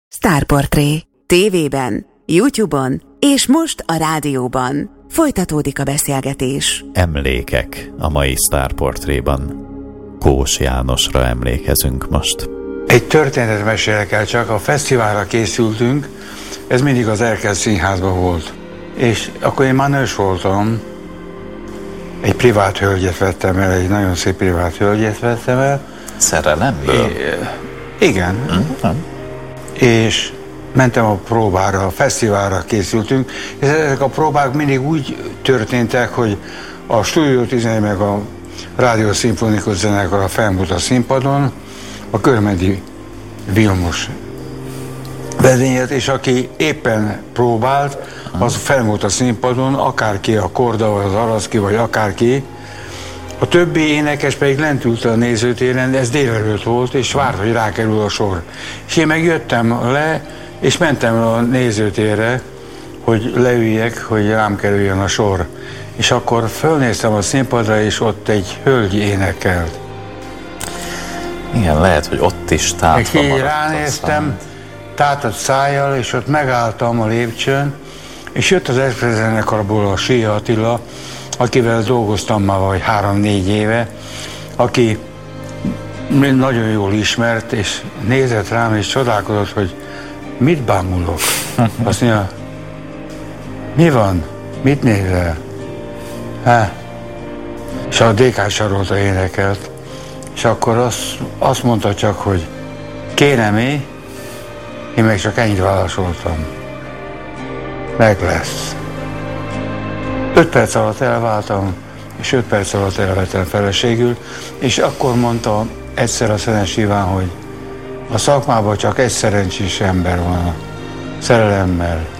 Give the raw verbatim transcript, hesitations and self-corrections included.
Sztárportré. Tévében, YouTube-on és most a rádióban. Folytatódik a beszélgetés. Emlékek a mai Sztárportréban. Kós Jánosra emlékezünk most. Egy történetet mesélek el csak, a fesztiválra készültünk, ez mindig az Erkel Színházban volt. És akkor én már nős voltam, egy privát hölgyet vettem el, egy nagyon szép privát hölgyet vettem el. Szerelemből? I- igen. Mm-hmm. És mentem a próbára, a fesztiválra készültünk, és ezek a próbák mindig úgy történtek, hogy a Stúdió tizenegy meg a Rádió Szimfonikus Zenekar felmúlt a színpadon, a Körmendi Vilmos vezényelt, és aki éppen próbált, az felmúlt a színpadon, akárki, a Korda, vagy az Araszki, vagy akárki. A többi énekes pedig lent ült a nézőtéren, ez délelőtt volt, és várt, hogy rákerül a sor. És én meg jöttem le, és mentem a nézőtérre, hogy leüljek, hogy rám kerüljön a sor. És akkor fölnéztem a színpadra, és ott egy hölgy énekelt. Igen, lehet, hogy ott is tátva maradt. Ránéztem, tátott szájjal, és ott megálltam a lépcsőn, és jött az Express zenekarból a Sia Attila, akivel dolgoztam már vagy három-négy éve, aki nagyon jól ismert, és nézett rám, és csodálkozott, hogy mit bámulok. Azt mondja, mi van? Mit nézel? Há? És a dé ká Sarolta énekelt, és akkor azt, azt mondta csak, hogy kérem én, én meg csak ennyit válaszoltam. Meg lesz. Öt perc alatt elváltam, és öt perc alatt elvettem feleségül, és akkor mondta egyszer a Szenes Iván, hogy a szakmában csak egy szerencsés ember van, a szerelemmel.